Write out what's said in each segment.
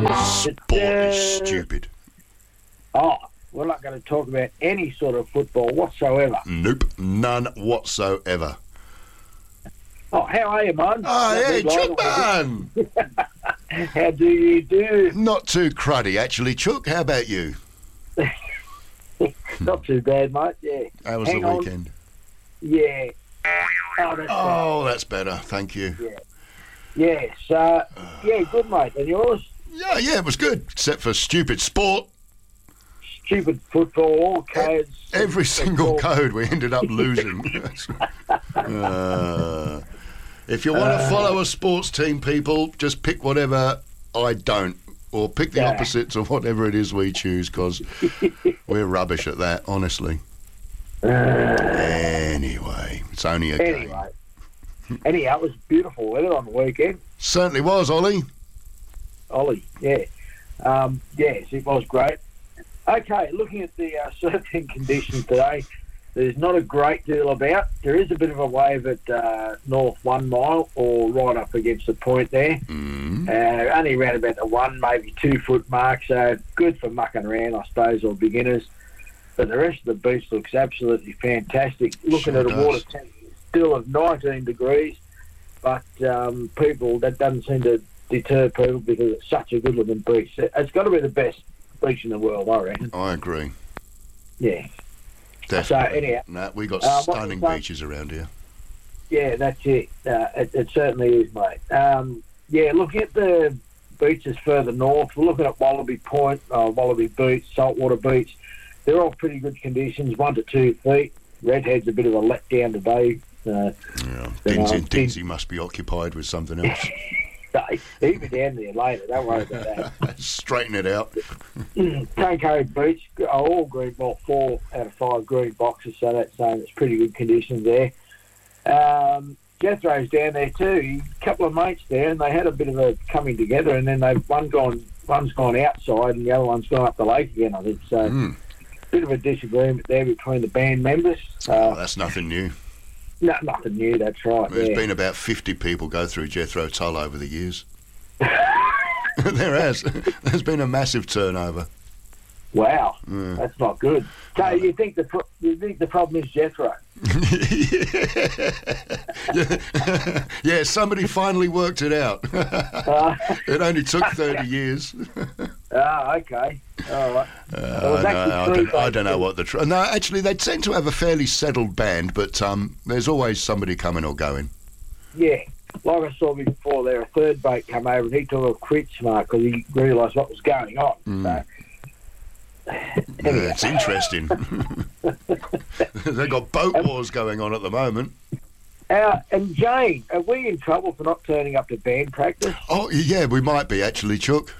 Sport is stupid. Oh, we're not going to talk about any sort of football whatsoever. Nope, none whatsoever. Oh, how are you, man? Oh, yeah, Chuck, man. How do you do? Not too cruddy, actually, Chuck. How about you? Not too bad, mate, yeah. How was Hang the on. weekend? Yeah. Oh, That's better. Thank you. Yeah. Yes. Yeah, good, mate. And yours? Yeah, it was good, except for stupid sport. Stupid football, codes. Every single code we ended up losing. If you want to follow a sports team, people, just pick whatever I don't, or pick the opposites of whatever it is we choose, because we're rubbish at that, honestly. Anyway, it's only a game. Anyhow, it was beautiful weather on the weekend. Certainly was, Ollie, yeah. Yes, it was great. Okay, looking at the surfing conditions today, there's not a great deal about. There is a bit of a wave at North 1 Mile, or right up against the point there. Only around about the 1, maybe 2 foot mark, so good for mucking around, I suppose, or beginners. But the rest of the beach looks absolutely fantastic. Looking at a water temp still of 19 degrees, but people, that doesn't seem to deter people because it's such a good-looking beach. It's got to be the best beach in the world, I reckon. I agree. Yeah. Definitely. So, anyhow, we got stunning beaches around here. Yeah, that's it. It certainly is, mate. Looking at the beaches further north, we're looking at Wallaby Point, Wallaby Beach, Saltwater Beach. They're all pretty good conditions, 1 to 2 feet. Redhead's a bit of a letdown today. Dinsey must be occupied with something else. He'll be down there later, don't worry about that. Straighten it out. Tanko Beach, all green, 4 out of 5 green boxes, so that's saying it's pretty good conditions there. Jethro's down there too. A couple of mates there, and they had a bit of a coming together, and then one's gone outside, and the other one's gone up the lake again, I think. So, bit of a disagreement there between the band members. That's nothing new. No, nothing new, that's right. There's been about 50 people go through Jethro Tull over the years. There has. There's been a massive turnover. Wow, that's not good. So you think the problem is Jethro? Yeah, somebody finally worked it out. It only took 30 years. Okay. All right. I don't know what the... No, actually, they tend to have a fairly settled band, but there's always somebody coming or going. Yeah. Like I saw before there, a third mate come over and he took a quit smart because he realised what was going on. So, it's interesting. They've got boat wars going on at the moment. And Jane, are we in trouble for not turning up to band practice? Oh, yeah, we might be, actually, Chuck.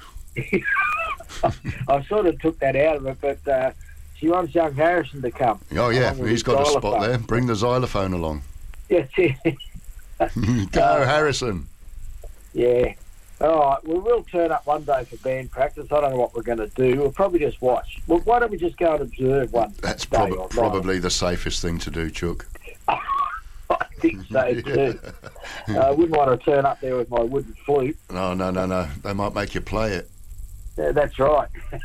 I sort of took that out of it, but she wants young Harrison to come. Oh, yeah, he's got a spot there. Bring the xylophone along. Yes, Go, Harrison. Yeah. All right, we will turn up one day for band practice. I don't know what we're going to do. We'll probably just watch. Well, why don't we just go and observe one? That's probably the safest thing to do, Chuck. I think so, too. I wouldn't want to turn up there with my wooden flute. No. They might make you play it. Yeah, that's right.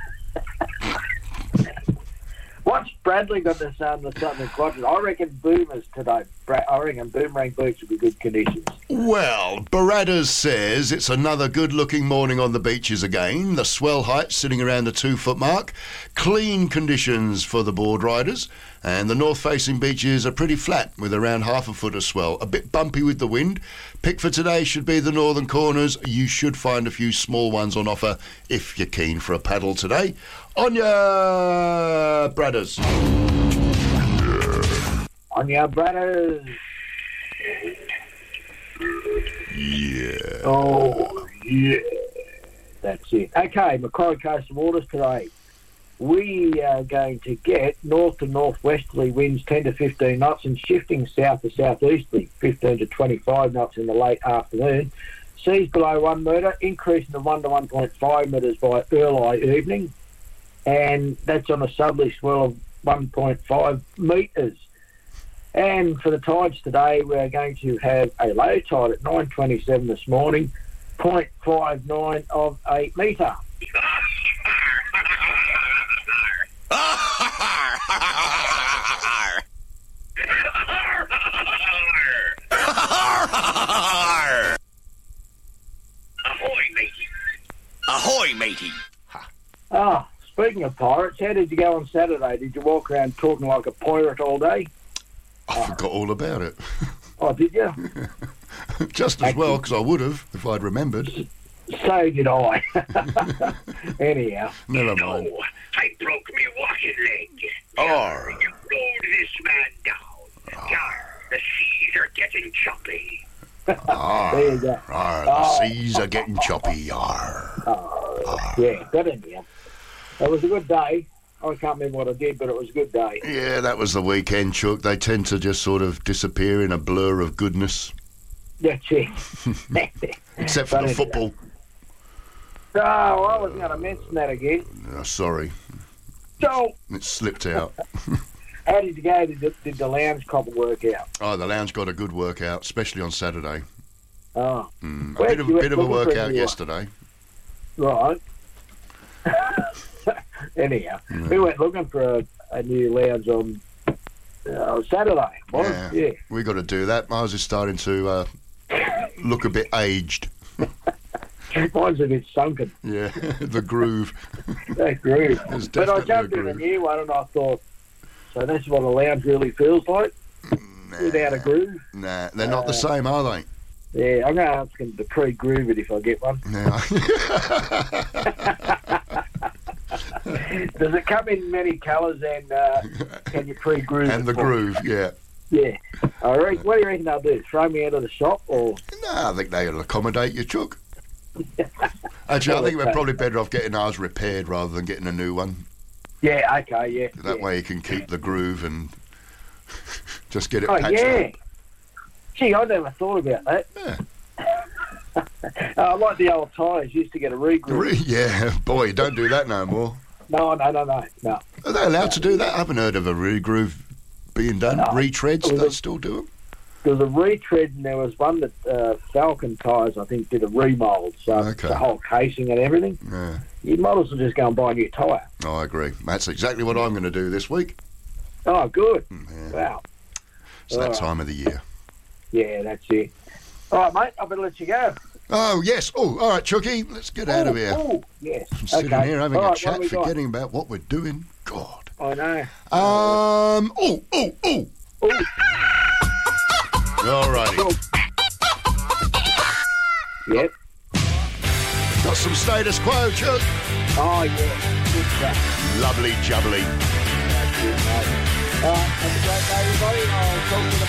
What's Bradley got to say on the Southern Quadrant? I reckon Boomers today. I reckon Boomerang Beach will be good conditions. Well, Baradas says it's another good-looking morning on the beaches again. The swell height sitting around the 2 foot mark. Clean conditions for the board riders. And the north-facing beaches are pretty flat with around 1/2 foot of swell. A bit bumpy with the wind. Pick for today should be the northern corners. You should find a few small ones on offer if you're keen for a paddle today. On ya, Bradders. On ya, Bradders. Yeah. Oh, yeah. That's it. Okay, Macquarie Coastal Waters today. We are going to get north to northwesterly winds 10 to 15 knots and shifting south to southeasterly 15 to 25 knots in the late afternoon. Seas below 1 metre, increasing to 1 to 1.5 metres by early evening. And that's on a southerly swell of 1.5 metres. And for the tides today, we're going to have a low tide at 9:27 this morning, 0.59 of a metre. Ahoy, matey. Ahoy, matey. Oh, speaking of pirates, how did you go on Saturday? Did you walk around talking like a pirate all day? I forgot all about it. Oh, did you? Just as well, because I would have if I'd remembered. So did I. Anyhow. Never mind. Oh, I broke me walking leg. Arr. You rode this man down. Yar, the seas are getting choppy. Arr, There you go. arr, the seas are getting choppy. Arr. Yeah, but anyhow. It was a good day. I can't remember what I did, but it was a good day. Yeah, that was the weekend, Chuck. They tend to just sort of disappear in a blur of goodness. That's it. Except for But the anyhow. football. Oh, I wasn't going to mention that again. Oh, sorry, So, it slipped out. how did you go? Did the lounge copper work out? Oh, the lounge got a good workout, especially on Saturday. Oh, A Where bit of, you bit of a looking for a workout new one? yesterday. right. Anyhow, we went looking for a new lounge on Saturday. Yeah. Yeah. We got to do that. Ours is starting to look a bit aged. Mine's a bit sunken. Yeah, the groove. That groove. There's But I definitely jumped a in a groove. new one and I thought, so that's what a lounge really feels like without a groove. Nah, they're not the same, are they? Yeah, I'm going to ask him to pre-groove it if I get one. Yeah. Does it come in many colours and can you pre-groove And it the for me? groove, yeah. Yeah. All right. What do you reckon they'll do? Throw me out of the shop or... No, I think they'll accommodate you, Chuck. Actually, I think we're probably better off getting ours repaired rather than getting a new one. Yeah, okay, yeah. That yeah. way you can keep the groove and just get it Oh, patched yeah. up. Gee, I never thought about that. Yeah. Like the old tyres used to get a re-groove. Yeah, boy, don't do that no more. No. Are they allowed to do that? I haven't heard of a re-groove being done. No. Retreads, Well, they still do them? There was a retread and there was one that Falcon Tyres, I think, did a remould. So Okay. the whole casing and everything. Yeah. You might as well just go and buy a new tyre. Oh, I agree. That's exactly what I'm going to do this week. Oh, good. Yeah. Wow. It's that All time of the year. Yeah, that's it. All right, mate, I better let you go. Oh, yes. Oh, all right, Chucky, let's get out of here. Oh, yes. I'm sitting Okay. here having All a right, chat, what have we got? forgetting about what we're doing. God. I know. Oh. Ooh. All righty. Cool. Yep. Got some status quo, Chuck. Oh, yeah. Good stuff. Lovely jubbly. That's it, mate. All right, have a great day, everybody. I'll talk to you